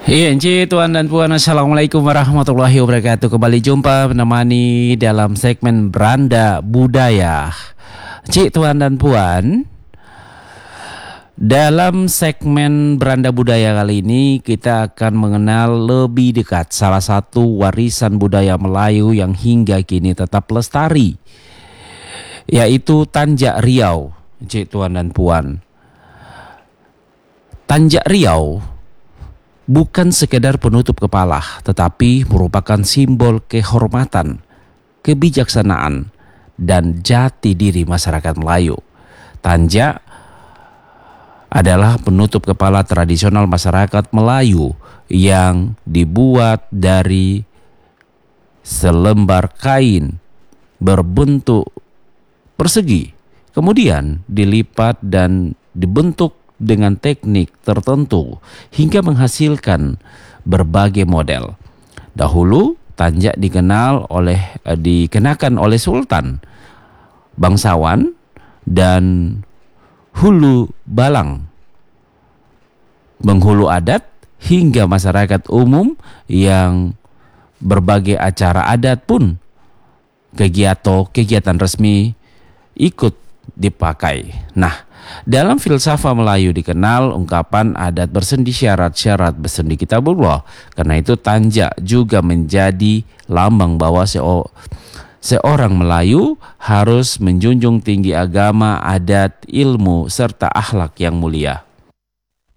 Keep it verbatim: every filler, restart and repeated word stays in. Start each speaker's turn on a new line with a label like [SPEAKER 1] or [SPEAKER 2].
[SPEAKER 1] Iya, Encik, Tuan dan Puan, Assalamualaikum warahmatullahi wabarakatuh. Kembali jumpa menemani dalam segmen Beranda Budaya. Encik, Tuan dan Puan, dalam segmen Beranda Budaya kali ini kita akan mengenal lebih dekat salah satu warisan budaya Melayu yang hingga kini tetap lestari, yaitu Tanjak Riau. Encik, Tuan dan Puan, Tanjak Riau bukan sekedar penutup kepala, tetapi merupakan simbol kehormatan, kebijaksanaan, dan jati diri masyarakat Melayu. Tanjak adalah penutup kepala tradisional masyarakat Melayu yang dibuat dari selembar kain berbentuk persegi, kemudian dilipat dan dibentuk dengan teknik tertentu hingga menghasilkan berbagai model. Dahulu tanjak dikenal oleh eh, dikenakan oleh sultan, bangsawan, dan hulu balang, penghulu adat, hingga masyarakat umum yang berbagai acara adat pun kegiatan kegiatan resmi ikut dipakai. Nah, dalam filsafat Melayu dikenal ungkapan adat bersendi syarat-syarat bersendi kitabullah. Karena itu tanjak juga menjadi lambang bahwa seo- seorang Melayu harus menjunjung tinggi agama, adat, ilmu, serta akhlak yang mulia.